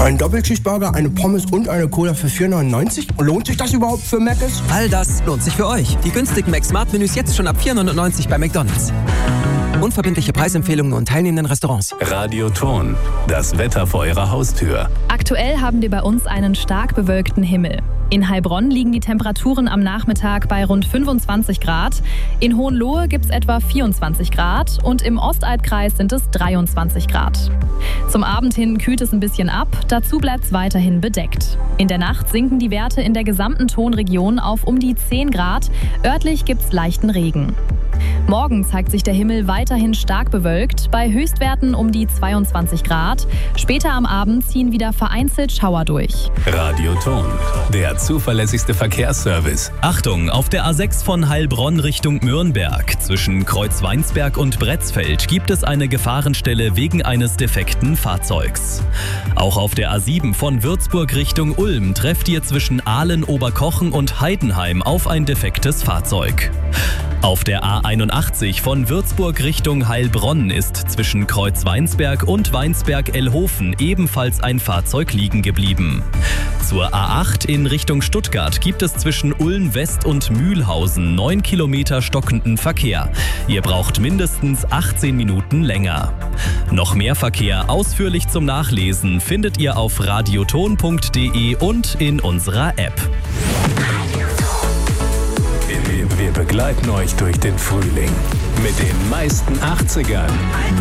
Ein Doppelcheeseburger, eine Pommes und eine Cola für 4,99? Lohnt sich das überhaupt für Mc's? All das lohnt sich für euch. Die günstigen Mac-Smart-Menüs jetzt schon ab 4,99 bei McDonald's. Unverbindliche Preisempfehlungen und teilnehmenden Restaurants. Radioton, das Wetter vor Ihrer Haustür. Aktuell haben wir bei uns einen stark bewölkten Himmel. In Heilbronn liegen die Temperaturen am Nachmittag bei rund 25 Grad. In Hohenlohe gibt es etwa 24 Grad und im Ostalbkreis sind es 23 Grad. Zum Abend hin kühlt es ein bisschen ab, dazu bleibt es weiterhin bedeckt. In der Nacht sinken die Werte in der gesamten Tonregion auf um die 10 Grad. Örtlich gibt es leichten Regen. Morgen zeigt sich der Himmel weiterhin stark bewölkt, bei Höchstwerten um die 22 Grad. Später am Abend ziehen wieder vereinzelt Schauer durch. Radioton, der zuverlässigste Verkehrsservice. Achtung, auf der A6 von Heilbronn Richtung Nürnberg zwischen Kreuzweinsberg und Bretzfeld gibt es eine Gefahrenstelle wegen eines defekten Fahrzeugs. Auch auf der A7 von Würzburg Richtung Ulm trefft ihr zwischen Ahlen-Oberkochen und Heidenheim auf ein defektes Fahrzeug. Auf der A81 von Würzburg Richtung Heilbronn ist zwischen Kreuzweinsberg und Weinsberg-Ellhofen ebenfalls ein Fahrzeug liegen geblieben. Zur A8 in Richtung Stuttgart gibt es zwischen Ulm West und Mühlhausen 9 Kilometer stockenden Verkehr. Ihr braucht mindestens 18 Minuten länger. Noch mehr Verkehr ausführlich zum Nachlesen findet ihr auf radioton.de und in unserer App. Wir begleiten euch durch den Frühling mit den meisten 80ern.